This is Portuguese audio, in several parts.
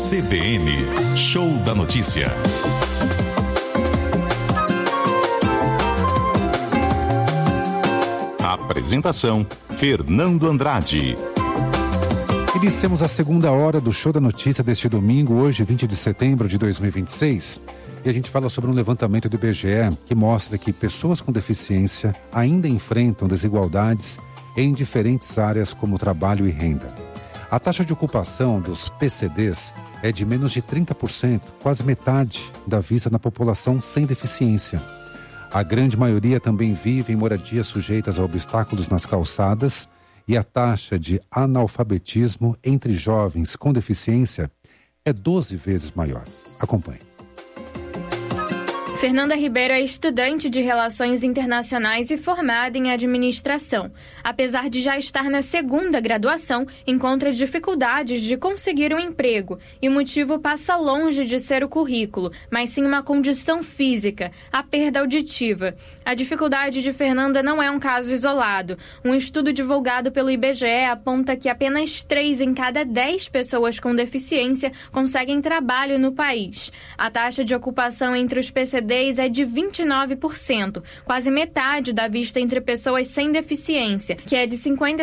CBN, Show da Notícia. Apresentação, Fernando Andrade. Iniciamos a segunda hora do Show da Notícia deste domingo, hoje, 20 de setembro de 2026. E a gente fala sobre um levantamento do IBGE que mostra que pessoas com deficiência ainda enfrentam desigualdades em diferentes áreas como trabalho e renda. A taxa de ocupação dos PCDs é de menos de 30%, quase metade da vista na população sem deficiência. A grande maioria também vive em moradias sujeitas a obstáculos nas calçadas e a taxa de analfabetismo entre jovens com deficiência é 12 vezes maior. Acompanhe. Fernanda Ribeiro é estudante de Relações Internacionais e formada em Administração. Apesar de já estar na segunda graduação, encontra dificuldades de conseguir um emprego. E o motivo passa longe de ser o currículo, mas sim uma condição física, a perda auditiva. A dificuldade de Fernanda não é um caso isolado. Um estudo divulgado pelo IBGE aponta que apenas 3 em cada 10 pessoas com deficiência conseguem trabalho no país. A taxa de ocupação entre os PCDs é de 29%, quase metade da vista entre pessoas sem deficiência, que é de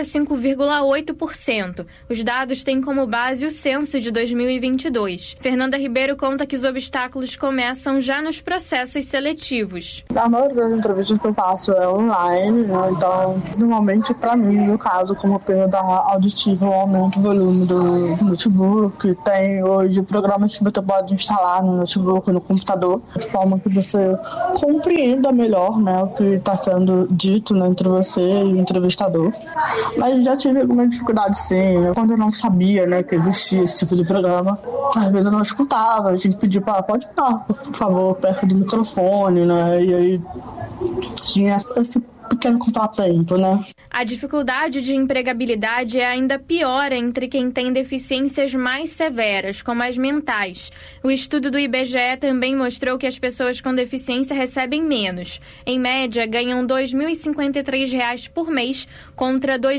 55,8%. Os dados têm como base o censo de 2022. Fernanda Ribeiro conta que os obstáculos começam já nos processos seletivos. A maioria das entrevistas que eu faço é online, né? Então, normalmente, para mim, no caso, como perda auditiva, o aumento do volume do notebook, tem hoje programas que você pode instalar no notebook, no computador, de forma que você compreenda melhor, né, o que está sendo dito, né, entre você e o entrevistador. Mas já tive alguma dificuldade, sim. Quando eu não sabia, né, que existia esse tipo de programa, às vezes eu não escutava. A gente pedia para pode falar, por favor, perto do microfone, né, e aí tinha esse pequeno contratempo, né? A dificuldade de empregabilidade é ainda pior entre quem tem deficiências mais severas, como as mentais. O estudo do IBGE também mostrou que as pessoas com deficiência recebem menos. Em média, ganham R$ 2.053 por mês contra R$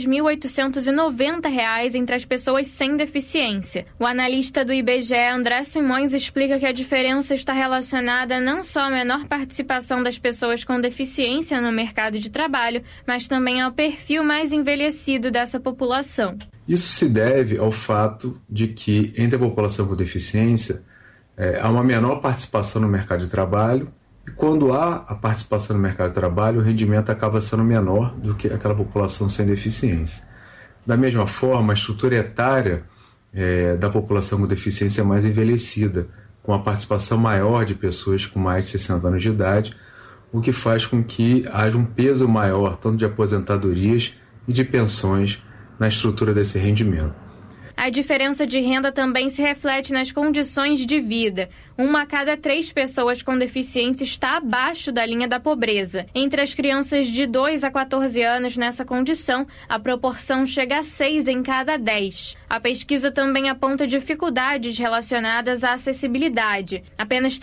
2.890 entre as pessoas sem deficiência. O analista do IBGE, André Simões, explica que a diferença está relacionada não só à menor participação das pessoas com deficiência no mercado de trabalho, mas também ao perfil mais envelhecido dessa população. Isso se deve ao fato de que, entre a população com deficiência, há uma menor participação no mercado de trabalho, e quando há a participação no mercado de trabalho, o rendimento acaba sendo menor do que aquela população sem deficiência. Da mesma forma, a estrutura etária da população com deficiência é mais envelhecida, com a participação maior de pessoas com mais de 60 anos de idade, o que faz com que haja um peso maior, tanto de aposentadorias e de pensões, na estrutura desse rendimento. A diferença de renda também se reflete nas condições de vida. 1 a cada 3 pessoas com deficiência está abaixo da linha da pobreza. Entre as crianças de 2 a 14 anos nessa condição, a proporção chega a 6 em cada 10. A pesquisa também aponta dificuldades relacionadas à acessibilidade. Apenas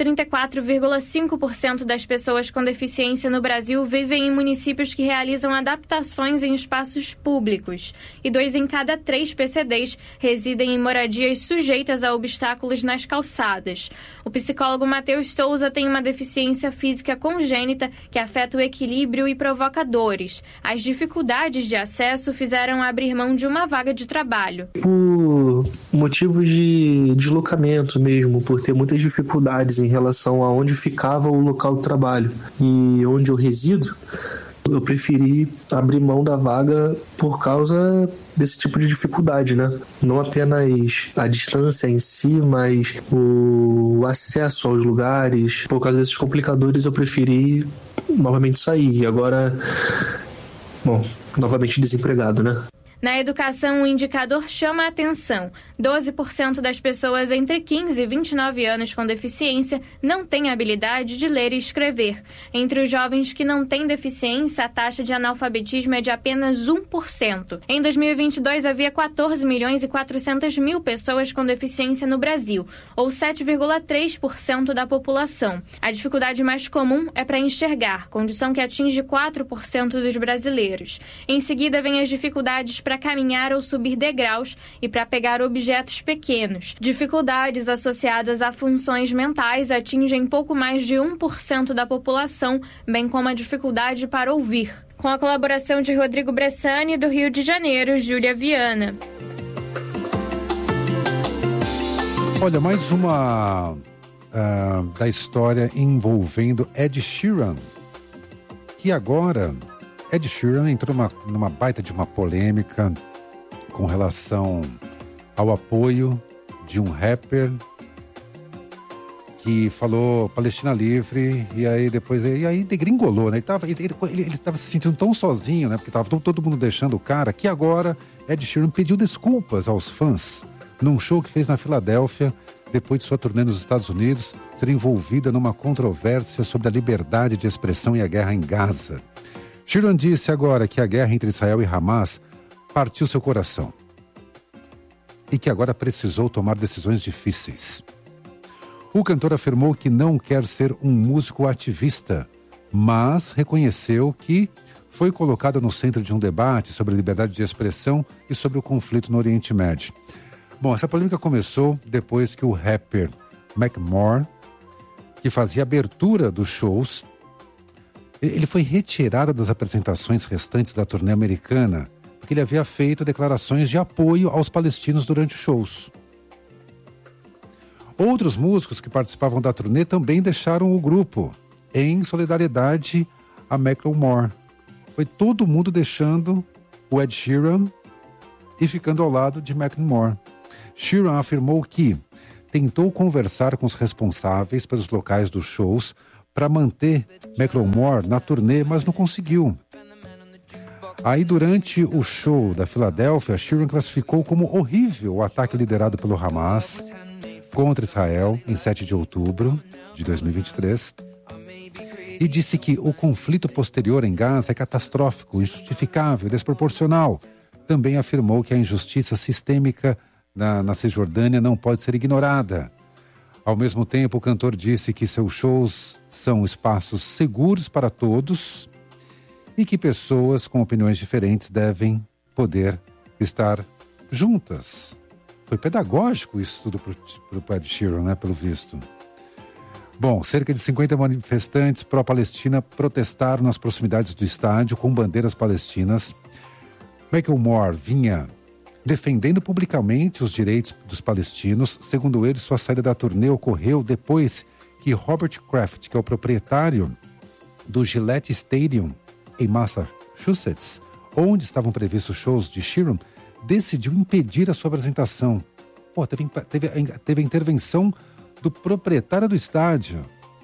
34,5% das pessoas com deficiência no Brasil vivem em municípios que realizam adaptações em espaços públicos. E 2 em cada 3 PCDs residem em moradias sujeitas a obstáculos nas calçadas. O psicólogo Matheus Souza tem uma deficiência física congênita que afeta o equilíbrio e provoca dores. As dificuldades de acesso fizeram abrir mão de uma vaga de trabalho. Por motivos de deslocamento mesmo, por ter muitas dificuldades em relação a onde ficava o local do trabalho e onde eu resido, eu preferi abrir mão da vaga por causa desse tipo de dificuldade, né? Não apenas a distância em si, mas o acesso aos lugares. Por causa desses complicadores, eu preferi novamente sair. E agora, novamente desempregado, né? Na educação, o indicador chama a atenção. 12% das pessoas entre 15 e 29 anos com deficiência não têm habilidade de ler e escrever. Entre os jovens que não têm deficiência, a taxa de analfabetismo é de apenas 1%. Em 2022, havia 14.400.000 pessoas com deficiência no Brasil, ou 7,3% da população. A dificuldade mais comum é para enxergar, condição que atinge 4% dos brasileiros. Em seguida, vem as dificuldades para para caminhar ou subir degraus e para pegar objetos pequenos. Dificuldades associadas a funções mentais atingem pouco mais de 1% da população, bem como a dificuldade para ouvir. Com a colaboração de Rodrigo Bressani, do Rio de Janeiro, Júlia Viana. Olha, mais uma da história envolvendo Ed Sheeran, que agora Ed Sheeran entrou numa baita de uma polêmica com relação ao apoio de um rapper que falou Palestina livre, e aí depois degringolou, né? Ele tava se sentindo tão sozinho, né? Porque tava todo mundo deixando o cara, que agora Ed Sheeran pediu desculpas aos fãs num show que fez na Filadélfia, depois de sua turnê nos Estados Unidos ser envolvida numa controvérsia sobre a liberdade de expressão e a guerra em Gaza. Sheeran disse agora que a guerra entre Israel e Hamas partiu seu coração e que agora precisou tomar decisões difíceis. O cantor afirmou que não quer ser um músico ativista, mas reconheceu que foi colocado no centro de um debate sobre a liberdade de expressão e sobre o conflito no Oriente Médio. Bom, essa polêmica começou depois que o rapper Macklemore, que fazia a abertura dos shows, ele foi retirado das apresentações restantes da turnê americana, porque ele havia feito declarações de apoio aos palestinos durante os shows. Outros músicos que participavam da turnê também deixaram o grupo, em solidariedade a Macklemore. Foi todo mundo deixando o Ed Sheeran e ficando ao lado de Macklemore. Sheeran afirmou que tentou conversar com os responsáveis pelos locais dos shows para manter Macklemore na turnê, mas não conseguiu. Aí, durante o show da Filadélfia, Sheeran classificou como horrível o ataque liderado pelo Hamas contra Israel em 7 de outubro de 2023 e disse que o conflito posterior em Gaza é catastrófico, injustificável, desproporcional. Também afirmou que a injustiça sistêmica na Cisjordânia não pode ser ignorada. Ao mesmo tempo, o cantor disse que seus shows são espaços seguros para todos e que pessoas com opiniões diferentes devem poder estar juntas. Foi pedagógico isso tudo para o Ed Sheeran, né, pelo visto. Bom, cerca de 50 manifestantes pró-Palestina protestaram nas proximidades do estádio com bandeiras palestinas. Macklemore vinha defendendo publicamente os direitos dos palestinos. Segundo ele, sua saída da turnê ocorreu depois que Robert Kraft, que é o proprietário do Gillette Stadium em Massachusetts, onde estavam previstos shows de Sheeran, decidiu impedir a sua apresentação. Teve a intervenção do proprietário do estádio.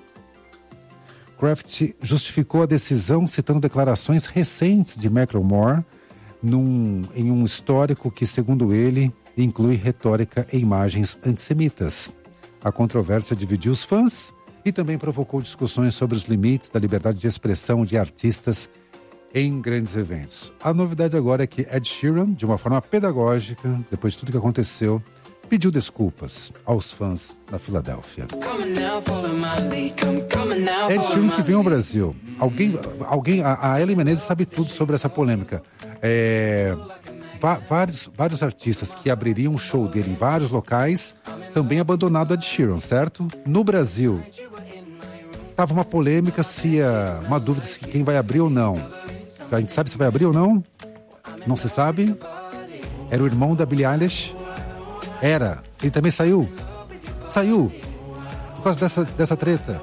Kraft justificou a decisão citando declarações recentes de Macklemore em um histórico que, segundo ele, inclui retórica e imagens antissemitas. A controvérsia dividiu os fãs e também provocou discussões sobre os limites da liberdade de expressão de artistas em grandes eventos. A novidade agora é que Ed Sheeran, de uma forma pedagógica, depois de tudo que aconteceu, pediu desculpas aos fãs da Filadélfia. Ed Sheeran que vem ao Brasil. A Ellen Menezes sabe tudo sobre essa polêmica. Vários artistas que abririam um show dele em vários locais também abandonado Ed Sheeran, certo? No Brasil, tava uma polêmica uma dúvida se quem vai abrir ou não. A gente sabe se vai abrir ou não? Não se sabe? Era o irmão da Billie Eilish? Era. Ele também saiu? Saiu. Por causa dessa treta.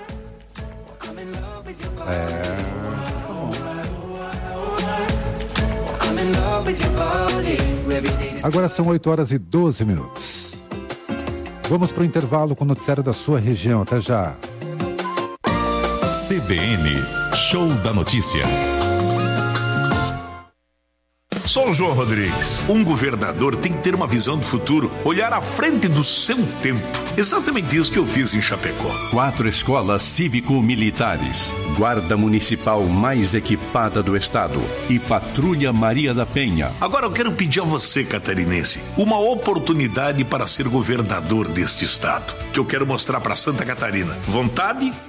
Agora são 8h12. Vamos para o intervalo com o noticiário da sua região. Até já. CBN, Show da Notícia. Sou o João Rodrigues. Um governador tem que ter uma visão do futuro, olhar à frente do seu tempo. Exatamente isso que eu fiz em Chapecó. 4 escolas cívico-militares, Guarda Municipal mais equipada do estado e Patrulha Maria da Penha. Agora eu quero pedir a você, catarinense, uma oportunidade para ser governador deste estado, que eu quero mostrar para Santa Catarina. Vontade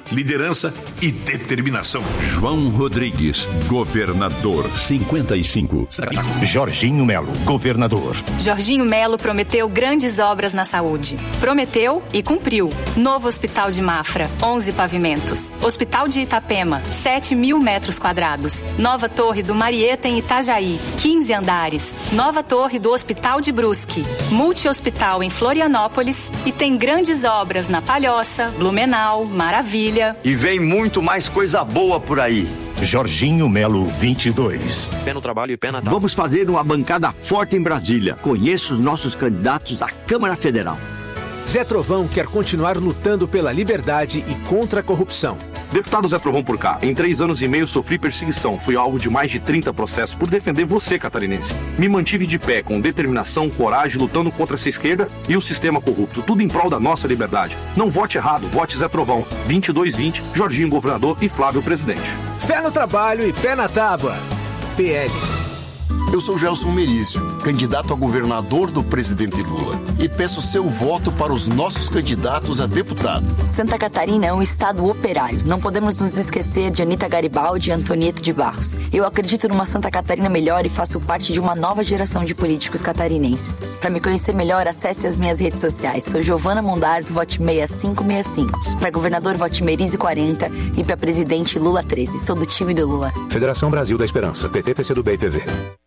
liderança e determinação. João Rodrigues, governador, 55. Jorginho Melo, governador. Jorginho Melo prometeu grandes obras na saúde. Prometeu e cumpriu. Novo Hospital de Mafra, 11 pavimentos. Hospital de Itapema, 7.000 metros quadrados. Nova Torre do Marieta em Itajaí, 15 andares. Nova Torre do Hospital de Brusque. Multi-hospital em Florianópolis e tem grandes obras na Palhoça, Blumenau, Maravilha. E vem muito mais coisa boa por aí. Jorginho Melo, 22. Pé no trabalho e pé na tábua. Vamos fazer uma bancada forte em Brasília. Conheço os nossos candidatos à Câmara Federal. Zé Trovão quer continuar lutando pela liberdade e contra a corrupção. Deputado Zé Trovão por cá. Em 3 anos e meio sofri perseguição. Fui alvo de mais de 30 processos por defender você, catarinense. Me mantive de pé, com determinação, coragem, lutando contra essa esquerda e o sistema corrupto. Tudo em prol da nossa liberdade. Não vote errado, vote Zé Trovão. 2220, Jorginho governador e Flávio presidente. Pé no trabalho e pé na tábua. PL. Eu sou Gelson Merizio, candidato a governador do presidente Lula, e peço seu voto para os nossos candidatos a deputado. Santa Catarina é um estado operário. Não podemos nos esquecer de Anita Garibaldi e Antonieta de Barros. Eu acredito numa Santa Catarina melhor e faço parte de uma nova geração de políticos catarinenses. Para me conhecer melhor, acesse as minhas redes sociais. Sou Giovana Mondardo, vote 6565. Para governador, vote Merizio 40 e para presidente Lula 13. Sou do time do Lula. Federação Brasil da Esperança, PT, PCdoB e PV.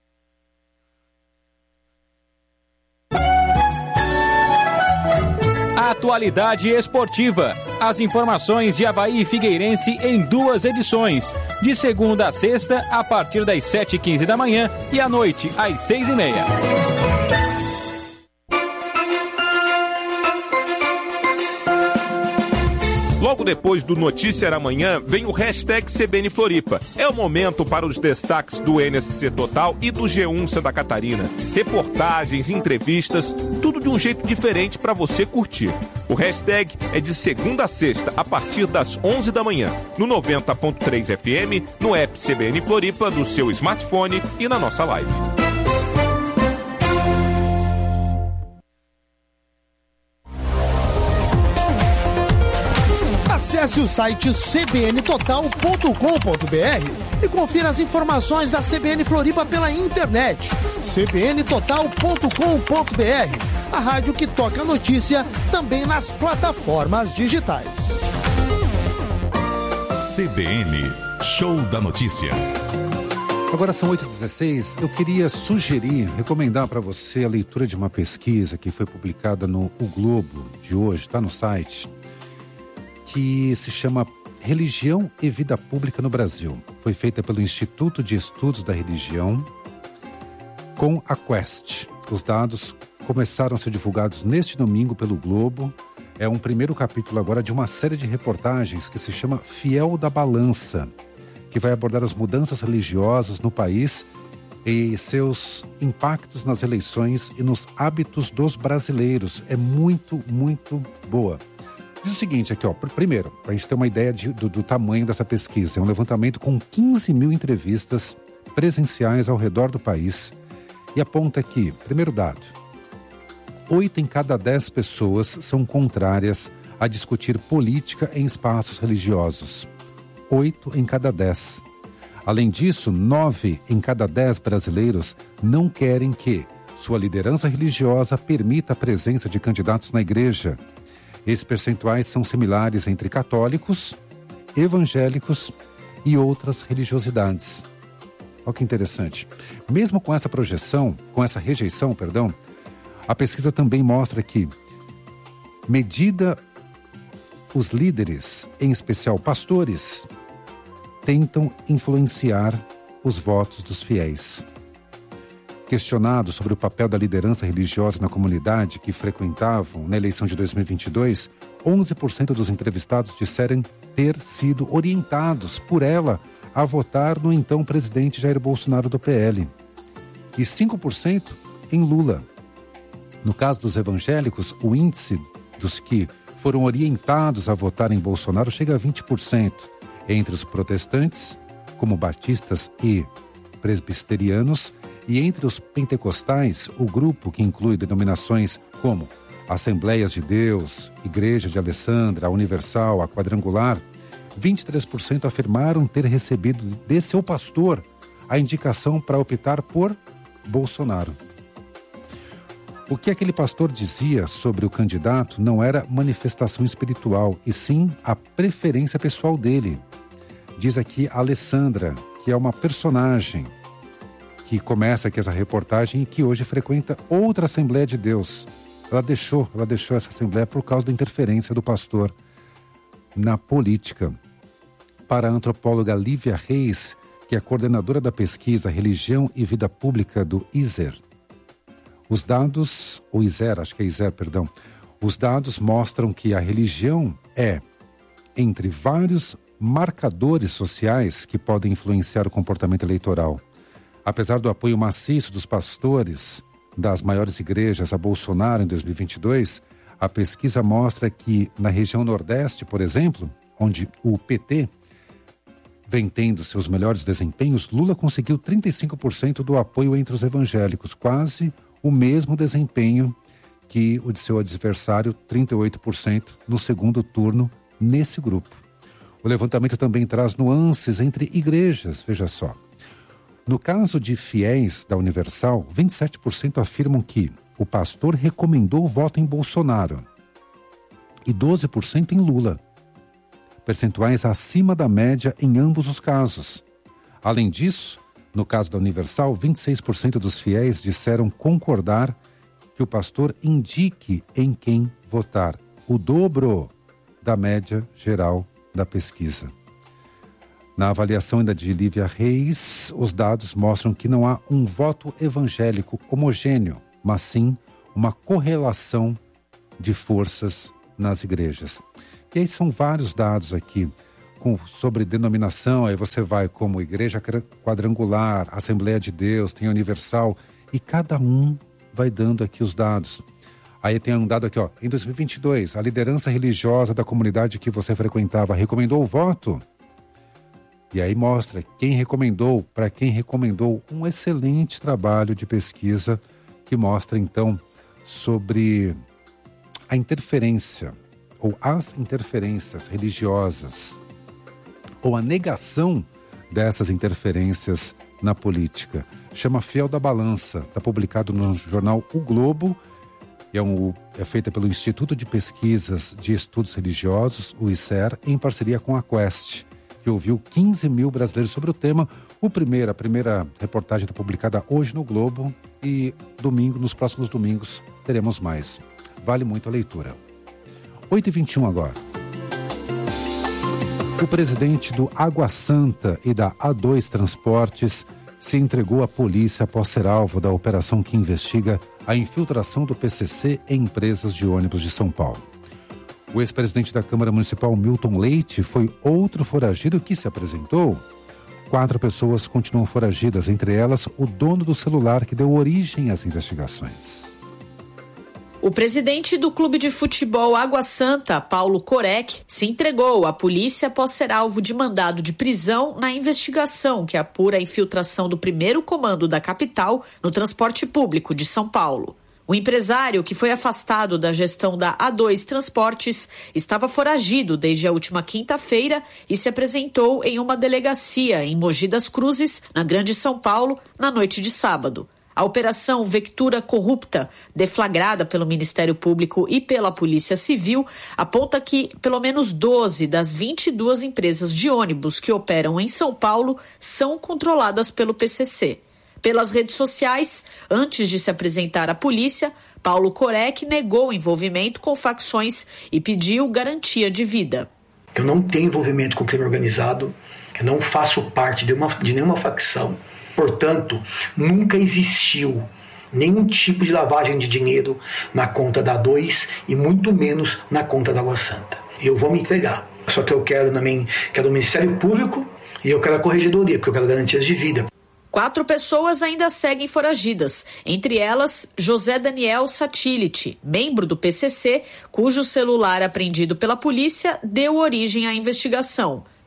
Atualidade esportiva. As informações de Avaí e Figueirense em 2 edições. De segunda a sexta, a partir das 7h15 da manhã e à noite, às 6h30. Logo depois do Notícia Amanhã, vem o hashtag CBN Floripa. É o momento para os destaques do NSC Total e do G1 Santa Catarina. Reportagens, entrevistas, tudo de um jeito diferente para você curtir. O hashtag é de segunda a sexta, a partir das 11 da manhã, no 90.3 FM, no app CBN Floripa, no seu smartphone e na nossa live. Acesse o site cbntotal.com.br e confira as informações da CBN Floripa pela internet. cbntotal.com.br, a rádio que toca a notícia também nas plataformas digitais. CBN, Show da Notícia. Agora são 8h16, eu queria recomendar para você a leitura de uma pesquisa que foi publicada no O Globo de hoje, está no site, que se chama Religião e Vida Pública no Brasil. Foi feita pelo Instituto de Estudos da Religião com a Quest. Os dados começaram a ser divulgados neste domingo pelo Globo. É um primeiro capítulo agora de uma série de reportagens que se chama Fiel da Balança, que vai abordar as mudanças religiosas no país e seus impactos nas eleições e nos hábitos dos brasileiros. É muito, muito boa. Diz o seguinte aqui, ó. Primeiro, para a gente ter uma ideia do tamanho dessa pesquisa, é um levantamento com 15 mil entrevistas presenciais ao redor do país e aponta aqui, primeiro dado, 8 em cada 10 pessoas são contrárias a discutir política em espaços religiosos. 8 em cada 10. Além disso, 9 em cada 10 brasileiros não querem que sua liderança religiosa permita a presença de candidatos na igreja. Esses percentuais são similares entre católicos, evangélicos e outras religiosidades. Olha que interessante. Mesmo com essa rejeição, a pesquisa também mostra que, medida os líderes, em especial pastores, tentam influenciar os votos dos fiéis. Questionado sobre o papel da liderança religiosa na comunidade que frequentavam na eleição de 2022, 11% dos entrevistados disseram ter sido orientados por ela a votar no então presidente Jair Bolsonaro do PL. E 5% em Lula. No caso dos evangélicos, o índice dos que foram orientados a votar em Bolsonaro chega a 20%. Entre os protestantes, como batistas e presbiterianos, e entre os pentecostais, o grupo que inclui denominações como Assembleias de Deus, Igreja de Alessandra, a Universal, a Quadrangular 23% afirmaram ter recebido de seu pastor a indicação para optar por Bolsonaro. O que aquele pastor dizia sobre o candidato não era manifestação espiritual, e sim a preferência pessoal dele. Diz aqui a Alessandra, que é uma personagem que começa aqui essa reportagem e que hoje frequenta outra Assembleia de Deus. Ela deixou essa Assembleia por causa da interferência do pastor na política. Para a antropóloga Lívia Reis, que é coordenadora da pesquisa Religião e Vida Pública do ISER, os dados mostram que a religião é, entre vários marcadores sociais que podem influenciar o comportamento eleitoral. Apesar do apoio maciço dos pastores das maiores igrejas a Bolsonaro em 2022, a pesquisa mostra que na região Nordeste, por exemplo, onde o PT vem tendo seus melhores desempenhos, Lula conseguiu 35% do apoio entre os evangélicos, quase o mesmo desempenho que o de seu adversário, 38% no segundo turno nesse grupo. O levantamento também traz nuances entre igrejas, veja só. No caso de fiéis da Universal, 27% afirmam que o pastor recomendou o voto em Bolsonaro e 12% em Lula. Percentuais acima da média em ambos os casos. Além disso, no caso da Universal, 26% dos fiéis disseram concordar que o pastor indique em quem votar, o dobro da média geral da pesquisa. Na avaliação ainda de Lívia Reis, os dados mostram que não há um voto evangélico homogêneo, mas sim uma correlação de forças nas igrejas. E aí são vários dados aqui sobre denominação, aí você vai como Igreja Quadrangular, Assembleia de Deus, tem Universal, e cada um vai dando aqui os dados. Aí tem um dado aqui, ó, em 2022, a liderança religiosa da comunidade que você frequentava recomendou o voto? E aí mostra para quem recomendou, um excelente trabalho de pesquisa que mostra então sobre a interferência ou as interferências religiosas ou a negação dessas interferências na política. Chama Fiel da Balança, está publicado no jornal O Globo, e é feita pelo Instituto de Pesquisas de Estudos Religiosos, o ICER, em parceria com a Quest, que ouviu 15 mil brasileiros sobre o tema. A primeira reportagem está publicada hoje no Globo e nos próximos domingos teremos mais. Vale muito a leitura. 8h21 agora. O presidente do Água Santa e da A2 Transportes se entregou à polícia após ser alvo da operação que investiga a infiltração do PCC em empresas de ônibus de São Paulo. O ex-presidente da Câmara Municipal, Milton Leite, foi outro foragido que se apresentou. 4 pessoas continuam foragidas, entre elas o dono do celular que deu origem às investigações. O presidente do clube de futebol Água Santa, Paulo Corec, se entregou à polícia após ser alvo de mandado de prisão na investigação que apura a infiltração do primeiro comando da capital no transporte público de São Paulo. O empresário, que foi afastado da gestão da A2 Transportes, estava foragido desde a última quinta-feira e se apresentou em uma delegacia em Mogi das Cruzes, na Grande São Paulo, na noite de sábado. A Operação Vectura Corrupta, deflagrada pelo Ministério Público e pela Polícia Civil, aponta que pelo menos 12 das 22 empresas de ônibus que operam em São Paulo são controladas pelo PCC. Pelas redes sociais, antes de se apresentar à polícia, Paulo Corec negou envolvimento com facções e pediu garantia de vida. Eu não tenho envolvimento com o crime organizado, eu não faço parte de nenhuma facção. Portanto, nunca existiu nenhum tipo de lavagem de dinheiro na conta da A2 e muito menos na conta da Água Santa. Eu vou me entregar. Só que eu quero o Ministério Público e eu quero a Corregedoria, porque eu quero garantias de vida. 4 pessoas ainda seguem foragidas, entre elas José Daniel Satility, membro do PCC, cujo celular apreendido pela polícia deu origem à investigação.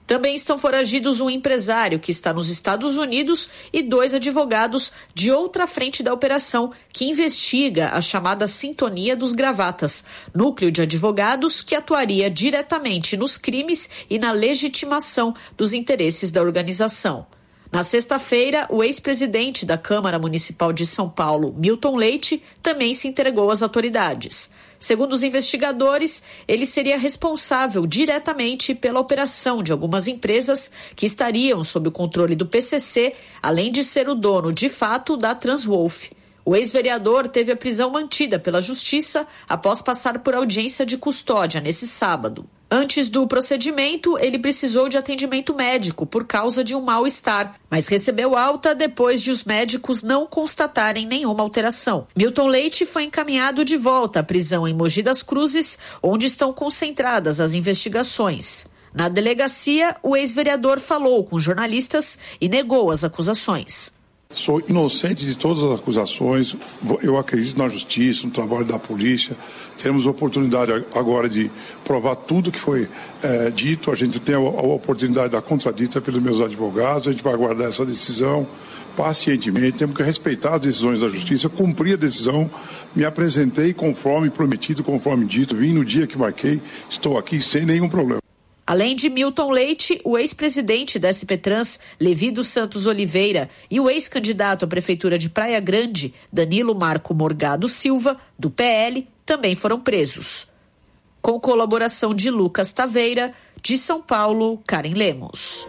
Também estão foragidos um empresário que está nos Estados Unidos e 2 advogados de outra frente da operação que investiga a chamada Sintonia dos Gravatas, núcleo de advogados que atuaria diretamente nos crimes e na legitimação dos interesses da organização. Na sexta-feira, o ex-presidente da Câmara Municipal de São Paulo, Milton Leite, também se entregou às autoridades. Segundo os investigadores, ele seria responsável diretamente pela operação de algumas empresas que estariam sob o controle do PCC, além de ser o dono, de fato, da Transwolf. O ex-vereador teve a prisão mantida pela Justiça após passar por audiência de custódia nesse sábado. Antes do procedimento, ele precisou de atendimento médico por causa de um mal-estar, mas recebeu alta depois de os médicos não constatarem nenhuma alteração. Milton Leite foi encaminhado de volta à prisão em Mogi das Cruzes, onde estão concentradas as investigações. Na delegacia, o ex-vereador falou com jornalistas e negou as acusações. Sou inocente de todas as acusações, eu acredito na justiça, no trabalho da polícia. Teremos a oportunidade agora de provar tudo que foi dito, a gente tem a oportunidade da contradita pelos meus advogados, a gente vai aguardar essa decisão pacientemente, temos que respeitar as decisões da justiça, cumprir a decisão, me apresentei conforme prometido, conforme dito, vim no dia que marquei, estou aqui sem nenhum problema. Além de Milton Leite, o ex-presidente da SP Trans, Levi dos Santos Oliveira, e o ex-candidato à Prefeitura de Praia Grande, Danilo Marco Morgado Silva, do PL, também foram presos. Com colaboração de Lucas Taveira, de São Paulo, Karen Lemos.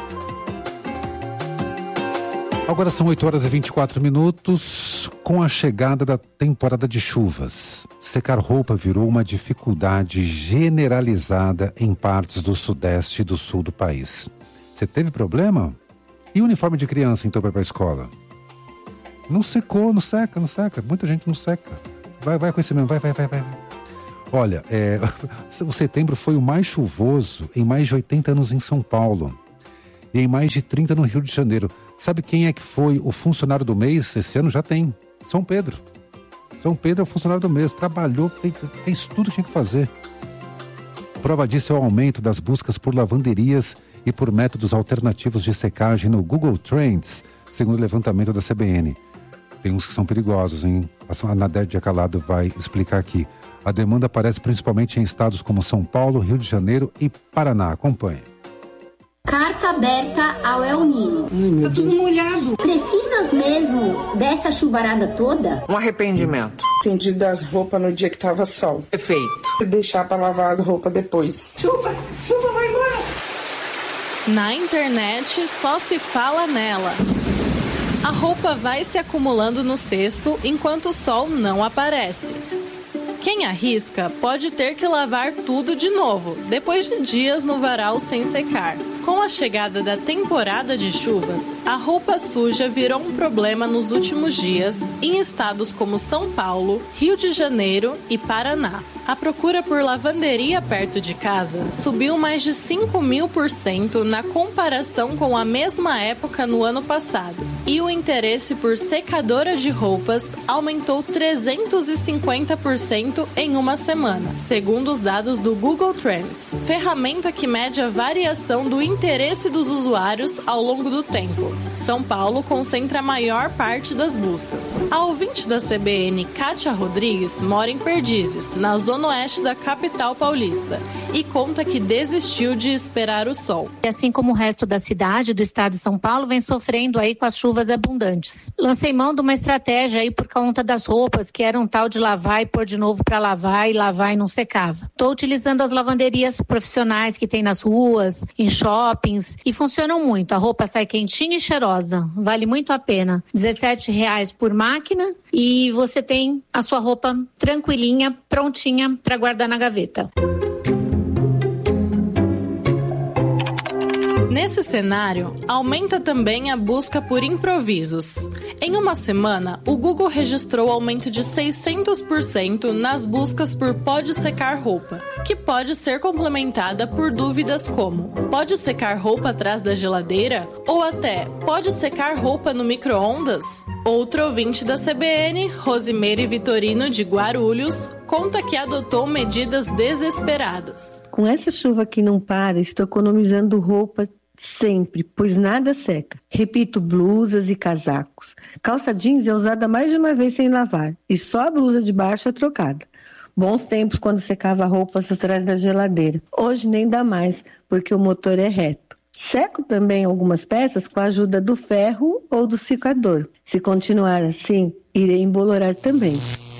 Agora são 8h24. Com a chegada da temporada de chuvas, secar roupa virou uma dificuldade generalizada em partes do sudeste e do sul do país. Você teve problema? E o uniforme de criança, então, para ir para a escola? Não secou, não seca. Muita gente não seca. Vai com esse mesmo, vai. Olha, o setembro foi o mais chuvoso em mais de 80 anos em São Paulo. E em mais de 30 no Rio de Janeiro. Sabe quem é que foi o funcionário do mês? Esse ano já tem. São Pedro. São Pedro é o funcionário do mês. Trabalhou, fez tudo que tinha que fazer. Prova disso é o aumento das buscas por lavanderias e por métodos alternativos de secagem no Google Trends, segundo o levantamento da CBN. Tem uns que são perigosos, hein? A Nadete Acalado vai explicar aqui. A demanda aparece principalmente em estados como São Paulo, Rio de Janeiro e Paraná. Acompanhe. Carta aberta ao El Niño. Tá tudo molhado. Precisas mesmo dessa chuvarada toda? Um arrependimento. Entendi das roupas no dia que tava sol. Perfeito. Deixar pra lavar as roupas depois. Chuva vai embora. Na internet só se fala nela. A roupa vai se acumulando no cesto enquanto o sol não aparece. Quem arrisca pode ter que lavar tudo de novo, depois de dias no varal sem secar. Com a chegada da temporada de chuvas, a roupa suja virou um problema nos últimos dias em estados como São Paulo, Rio de Janeiro e Paraná. A procura por lavanderia perto de casa subiu mais de 5.000% na comparação com a mesma época no ano passado. E o interesse por secadora de roupas aumentou 350% em uma semana, segundo os dados do Google Trends, ferramenta que mede a variação do interesse dos usuários ao longo do tempo. São Paulo concentra a maior parte das buscas. A ouvinte da CBN, Kátia Rodrigues, mora em Perdizes, na zona oeste da capital paulista, e conta que desistiu de esperar o sol. Assim como o resto da cidade, do estado de São Paulo, vem sofrendo aí com as chuvas abundantes. Lancei mão de uma estratégia aí por conta das roupas, que era um tal de lavar e pôr de novo para lavar e não secava. Estou utilizando as lavanderias profissionais que tem nas ruas, em shoppings, e funcionam muito. A roupa sai quentinha e cheirosa. Vale muito a pena. R$17 por máquina e você tem a sua roupa tranquilinha, prontinha para guardar na gaveta. Nesse cenário, aumenta também a busca por improvisos. Em uma semana, o Google registrou aumento de 600% nas buscas por pode secar roupa, que pode ser complementada por dúvidas como: pode secar roupa atrás da geladeira? Ou até, pode secar roupa no micro-ondas? Outro ouvinte da CBN, Rosimeire Vitorino de Guarulhos, conta que adotou medidas desesperadas. Com essa chuva que não para, estou economizando roupa sempre, pois nada seca. Repito, blusas e casacos. Calça jeans é usada mais de uma vez sem lavar e só a blusa de baixo é trocada. Bons tempos quando secava roupas atrás da geladeira. Hoje nem dá mais, porque o motor é reto. Seco também algumas peças com a ajuda do ferro ou do secador. Se continuar assim, irei embolorar também.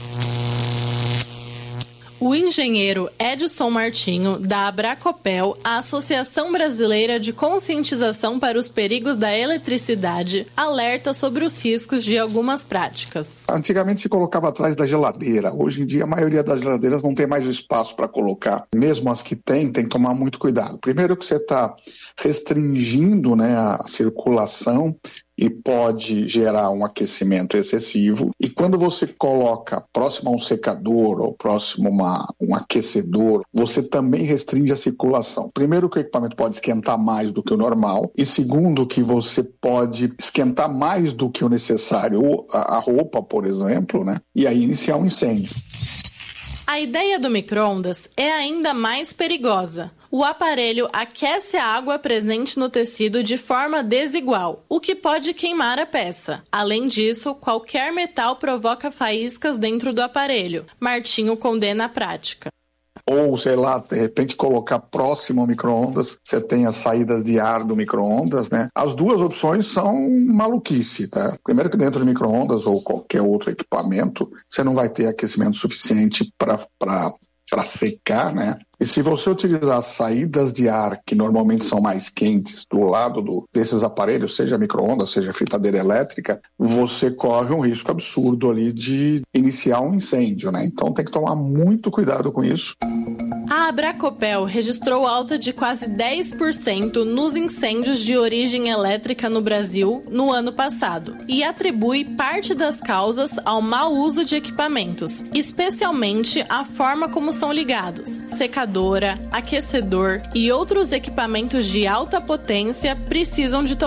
O engenheiro Edson Martinho, da Abracopel, a Associação Brasileira de Conscientização para os Perigos da Eletricidade, alerta sobre os riscos de algumas práticas. Antigamente se colocava atrás da geladeira. Hoje em dia a maioria das geladeiras não tem mais espaço para colocar. Mesmo as que tem que tomar muito cuidado. Primeiro que você está restringindo, né, a circulação e pode gerar um aquecimento excessivo. E quando você coloca próximo a um secador ou próximo a um aquecedor, você também restringe a circulação. Primeiro que o equipamento pode esquentar mais do que o normal e segundo que você pode esquentar mais do que o necessário a roupa, por exemplo, né? E aí iniciar um incêndio. A ideia do micro-ondas é ainda mais perigosa. O aparelho aquece a água presente no tecido de forma desigual, o que pode queimar a peça. Além disso, qualquer metal provoca faíscas dentro do aparelho. Martinho condena a prática. Ou, sei lá, de repente colocar próximo ao micro-ondas, você tem as saídas de ar do micro-ondas, né? As duas opções são maluquice, tá? Primeiro que dentro do micro-ondas ou qualquer outro equipamento, você não vai ter aquecimento suficiente para secar, né? E se você utilizar saídas de ar que normalmente são mais quentes do lado desses aparelhos, seja micro-ondas, seja fritadeira elétrica, você corre um risco absurdo ali de iniciar um incêndio, né? Então tem que tomar muito cuidado com isso. A Abracopel registrou alta de quase 10% nos incêndios de origem elétrica no Brasil no ano passado e atribui parte das causas ao mau uso de equipamentos, especialmente a forma como são ligados. Secadora, aquecedor e outros equipamentos de alta potência precisam de